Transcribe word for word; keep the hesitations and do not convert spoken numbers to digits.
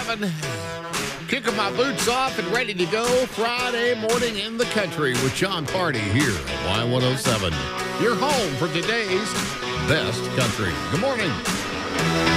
seven. Kicking my boots off and ready to go. Friday morning in the country with John Party here at Y one oh seven. Your home for today's best country. Good morning.